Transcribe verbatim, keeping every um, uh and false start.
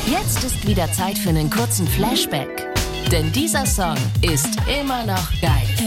Jetzt ist wieder Zeit für einen kurzen Flashback. Denn dieser Song ist immer noch geil.